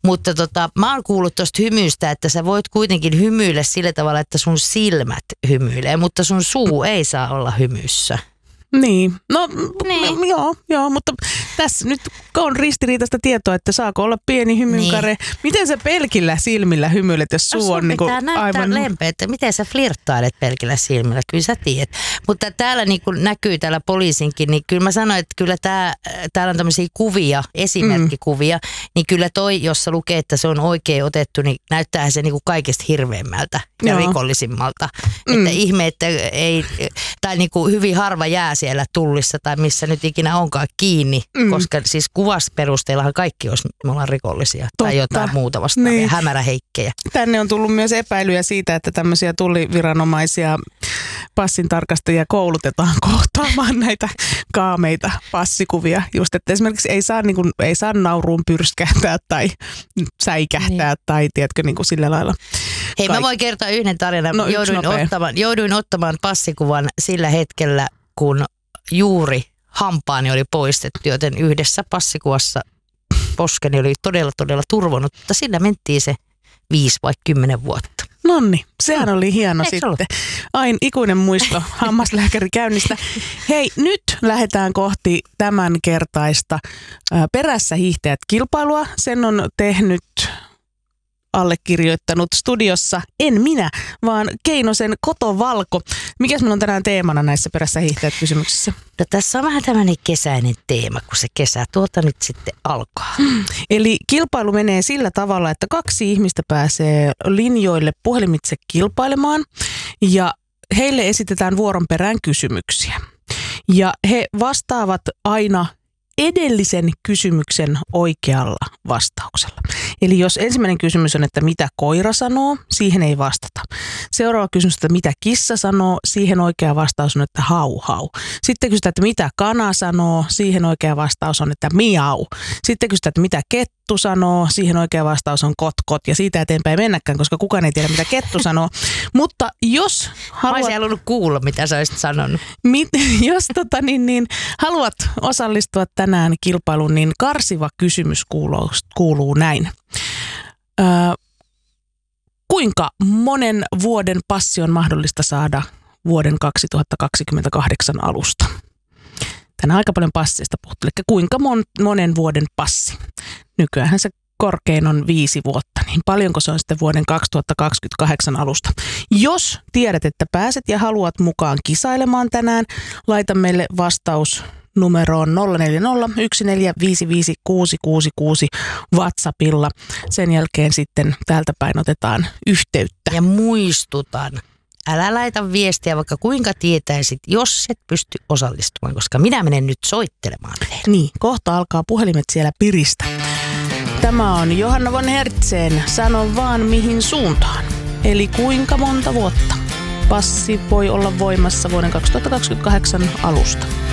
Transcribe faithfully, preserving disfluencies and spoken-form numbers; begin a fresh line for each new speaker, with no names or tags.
Mutta tota, mä oon kuullut tuosta hymystä, että sä voit kuitenkin hymyillä sillä tavalla, että sun silmät hymyilee, mutta sun suu ei saa olla hymyssä.
Niin, no
niin.
M- joo, joo, mutta tässä nyt on ristiriitaista tietoa, että saako olla pieni hymynkare. Niin. Miten sä pelkillä silmillä hymyilet, jos suu on niin kuin aivan...
pitää näyttää lempeä, että miten sä flirttailet pelkillä silmillä, kyllä sä tiedät. Mutta täällä niin kuin näkyy täällä poliisinkin, niin kyllä mä sanoin, että kyllä tää, täällä on tämmöisiä kuvia, esimerkkikuvia, mm. niin kyllä toi, jossa lukee, että se on oikein otettu, niin näyttää se niin kuin kaikista hirveämmältä ja joo. rikollisimmalta. Mm. Että ihme, että ei, tai niin kuin hyvin harva jää siellä tullissa tai missä nyt ikinä onkaan kiinni, mm. koska siis kuvassa perusteellahan kaikki olisi, me ollaan rikollisia Totta. tai jotain muuta vastaavia, niin. hämäräheikkejä.
Tänne on tullut myös epäilyjä siitä, että tämmöisiä tulliviranomaisia passintarkastajia koulutetaan kohtaamaan näitä kaameita passikuvia. Just, että esimerkiksi ei saa, niin kuin, ei saa nauruun pyrskähtää tai säikähtää niin. tai tiedätkö niin kuin sillä lailla.
Hei, Kaik- mä voin kertoa yhden tarinan. No, jouduin, ottamaan, jouduin ottamaan passikuvan sillä hetkellä, kun juuri hampaani oli poistettu, joten yhdessä passikuvassa poskeni oli todella, todella turvonnut, mutta sillä mentiin se viisi vai kymmenen vuotta.
Nonni, sehän oli hieno
Eikö
sitten.
ollut?
Ain ikuinen muisto hammaslääkärikäynnistä. Hei, nyt lähdetään kohti tämän kertaista ää, Perässä hiihtäjät -kilpailua. Sen on tehnyt... allekirjoittanut studiossa, en minä, vaan Keinosen Kotovalko. Mikäs meillä on tänään teemana näissä Perässä hiihtäjät -kysymyksissä?
No, tässä on vähän tämmöinen kesäinen teema, kun se kesä tuota nyt sitten alkaa.
Eli kilpailu menee sillä tavalla, että kaksi ihmistä pääsee linjoille puhelimitse kilpailemaan ja heille esitetään vuoron perään kysymyksiä. Ja he vastaavat aina edellisen kysymyksen oikealla vastauksella. Eli jos ensimmäinen kysymys on, että mitä koira sanoo, siihen ei vastata. Seuraava kysymys, että mitä kissa sanoo, siihen oikea vastaus on, että hau hau. Sitten kysytään, että mitä kana sanoo, siihen oikea vastaus on, että miau. Sitten kysytään, että mitä kettu sanoo, siihen oikea vastaus on kot kot. Ja siitä eteenpäin mennäkään, koska kukaan ei tiedä, mitä kettu sanoo. Mutta jos haluat...
Mä olisin halunnut kuulla, mitä sä olisit sanonut.
Mit, jos tota, niin, niin, haluat osallistua tänään kilpailuun, niin karsiva kysymys kuuluu, kuuluu näin. Öö, kuinka monen vuoden passi on mahdollista saada vuoden kaksituhattakaksikymmentäkahdeksan alusta? Tänään aika paljon passeista puhuttu. Eli kuinka mon, monen vuoden passi? Nykyäänhän se korkein on viisi vuotta, niin paljonko se on sitten vuoden kaksituhattakaksikymmentäkahdeksan alusta? Jos tiedät, että pääset ja haluat mukaan kisailemaan tänään, laita meille vastaus numeroon nolla neljä nolla yksi neljä viisi viisi kuusi kuusi kuusi WhatsAppilla. Sen jälkeen sitten täältä päin otetaan yhteyttä.
Ja muistutan, älä laita viestiä vaikka kuinka tietäisit, jos et pysty osallistumaan, koska minä menen nyt soittelemaan teille.
Niin, kohta alkaa puhelimet siellä piristä. Tämä on Johanna von Hertzen. Sano vaan mihin suuntaan. Eli kuinka monta vuotta passi voi olla voimassa vuoden kaksituhattakaksikymmentäkahdeksan alusta.